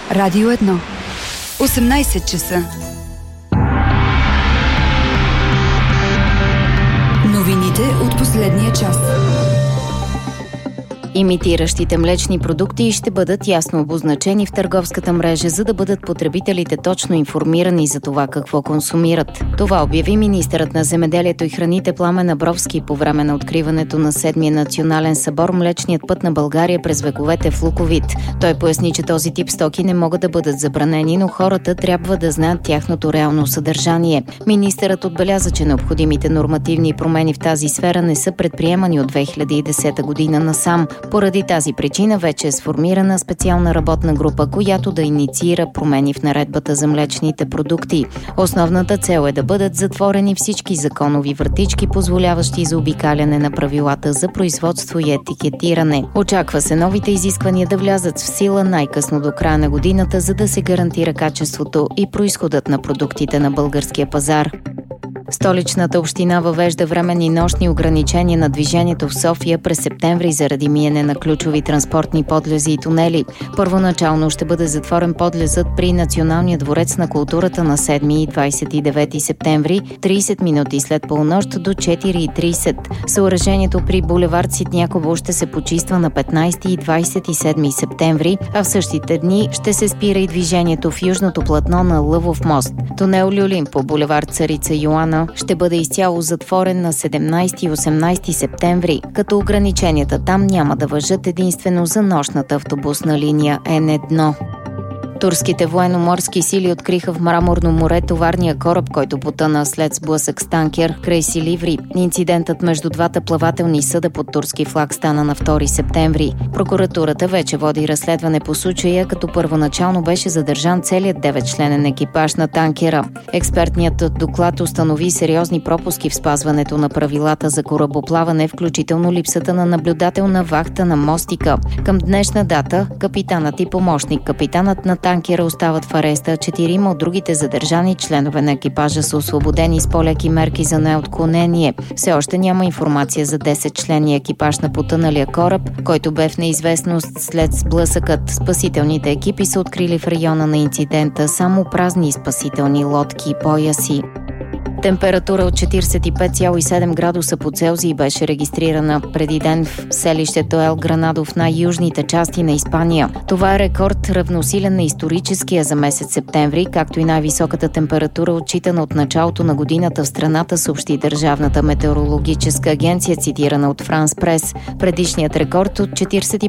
Радио 1. 18 часа. Новините от последния час. Имитиращите млечни продукти ще бъдат ясно обозначени в търговската мрежа, за да бъдат потребителите точно информирани за това какво консумират. Това обяви министърът на земеделието и храните Пламен Абровски по време на откриването на 7-я национален събор "Млечният път на България през вековете" в Луковит. Той поясни, че този тип стоки не могат да бъдат забранени, но хората трябва да знаят тяхното реално съдържание. Министърът отбеляза, че необходимите нормативни промени в тази сфера не са предприемани от 2010 година насам. Поради тази причина вече е сформирана специална работна група, която да инициира промени в наредбата за млечните продукти. Основната цел е да бъдат затворени всички законови вратички, позволяващи заобикаляне на правилата за производство и етикетиране. Очаква се новите изисквания да влязат в сила най-късно до края на годината, за да се гарантира качеството и произходът на продуктите на българския пазар. Столичната община въвежда временни нощни ограничения на движението в София през септември заради миене на ключови транспортни подлези и тунели. Първоначално ще бъде затворен подлезът при Националния дворец на културата на 7 и 29 септември, 30 минути след полунощ до 4:30. Съоръжението при булевард Ситняково ще се почиства на 15 и 27 септември, а в същите дни ще се спира и движението в южното платно на Лъвов мост. Тунел Люлин по булевард Царица Йоана ще бъде изцяло затворен на 17 и 18 септември, като ограниченията там няма да важат единствено за нощната автобусна линия N1. Турските военноморски сили откриха в Мраморно море товарния кораб, който потъна след сблъсък с танкер край Силиври. Инцидентът между двата плавателни съда под турски флаг стана на 2 септември. Прокуратурата вече води разследване по случая, като първоначално беше задържан целият 9-членен екипаж на танкера. Експертният доклад установи сериозни пропуски в спазването на правилата за корабоплаване, включително липсата на наблюдателна вахта на мостика. Към днешна дата капитанът и помощник капитанът на танкера остават в ареста, 4 от другите задържани членове на екипажа са освободени с по-леки мерки за неотклонение. Все още няма информация за 10-членния екипаж на потъналия кораб, който бе в неизвестност след сблъсъкът. Спасителните екипи са открили в района на инцидента само празни спасителни лодки и пояси. Температура от 45,7 градуса по Целзий беше регистрирана преди ден в селището Ел Гранадо в най-южните части на Испания. Това е рекорд, равносилен на историческия за месец септември, както и най-високата температура, отчитана от началото на годината в страната, съобщи Държавната метеорологическа агенция, цитирана от Франс Прес. Предишният рекорд от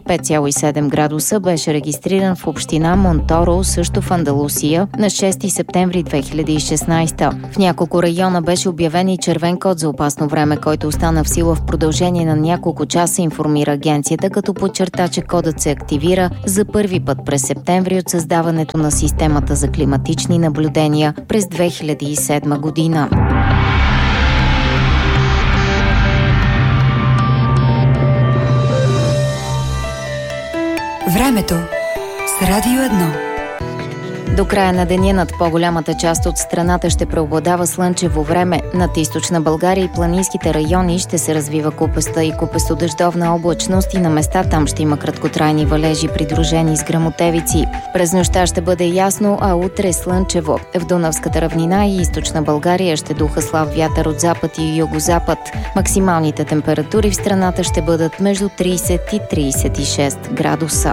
45,7 градуса беше регистриран в община Монторо, също в Андалусия, на 6 септември 2016. В няколко района беше обявен и червен код за опасно време, който остана в сила в продължение на няколко часа, информира агенцията, като подчерта, че кодът се активира за първи път през септември от създаването на системата за климатични наблюдения през 2007 година. Времето с Радио 1. До края на деня над по-голямата част от страната ще преобладава слънчево време. Над източна България и планинските райони ще се развива купеста и купестодъждовна облачност и на места там ще има краткотрайни валежи, придружени с гръмотевици. През нощта ще бъде ясно, а утре слънчево. В Дунавската равнина и източна България ще духа слаб вятър от запад и югозапад. Максималните температури в страната ще бъдат между 30 и 36 градуса.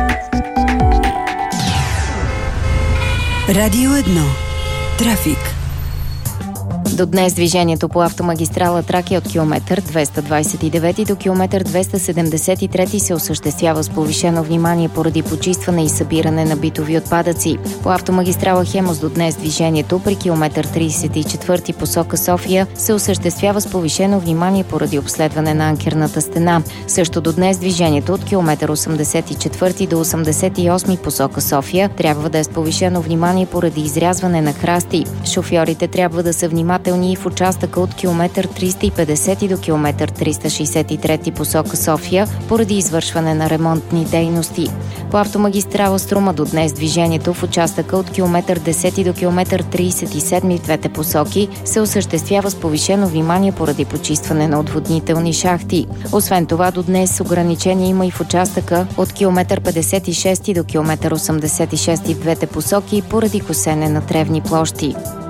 Радио 1. Трафик. До днес движението по автомагистрала Тракия от километър 229 до километър 273 се осъществява с повишено внимание поради почистване и събиране на битови отпадъци. По автомагистрала Хемус до днес движението при километър 34 посока София се осъществява с повишено внимание поради обследване на анкерната стена. Също до днес движението от километър 84 до 88 посока София трябва да е с повишено внимание поради изрязване на храсти. Шофьорите трябва да са внимателни внимателни и в участъка от километър 350 до километър 363 посока София поради извършване на ремонтни дейности. По автомагистрала Струма до днес движението в участъка от километър 10 до километър 37 в двете посоки се осъществява с повишено внимание поради почистване на отводнителни шахти. Освен това, до днес ограничения има и в участъка от километър 56 до километър 86 в двете посоки поради косене на тревни площи.